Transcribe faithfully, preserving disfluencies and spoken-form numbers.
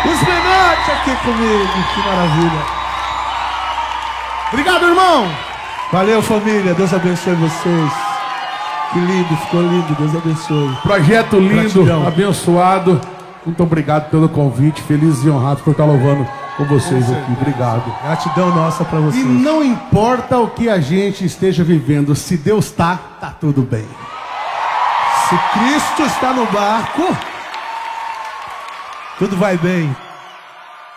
Os menores aqui comigo, que maravilha. Obrigado, irmão. Valeu, família, Deus abençoe vocês. Que lindo, ficou lindo, Deus abençoe. Projeto lindo, Gratidão. abençoado. Muito obrigado pelo convite, felizes e honrados por estar louvando com vocês aqui. Obrigado. Gratidão nossa pra vocês. E não importa o que a gente esteja vivendo, se Deus tá, tá tudo bem. Se Cristo está no barco, tudo vai bem.